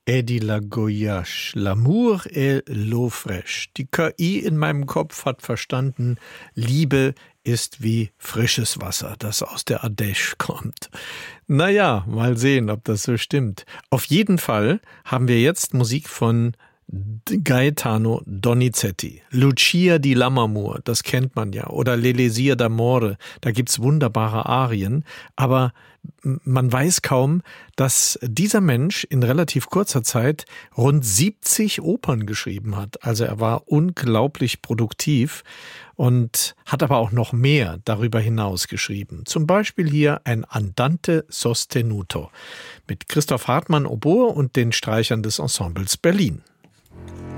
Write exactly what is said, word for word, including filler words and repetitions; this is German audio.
Eddie Lagoyache, L'amour et l'eau fraîche. Die K I in meinem Kopf hat verstanden, Liebe ist wie frisches Wasser, das aus der Ardèche kommt. Naja, mal sehen, ob das so stimmt. Auf jeden Fall haben wir jetzt Musik von Gaetano Donizetti. Lucia di Lammermoor, das kennt man ja. Oder L'Elisir d'Amore, da gibt's wunderbare Arien. Aber man weiß kaum, dass dieser Mensch in relativ kurzer Zeit rund siebzig Opern geschrieben hat. Also er war unglaublich produktiv und hat aber auch noch mehr darüber hinaus geschrieben. Zum Beispiel hier ein Andante sostenuto mit Christoph Hartmann Oboe und den Streichern des Ensembles Berlin.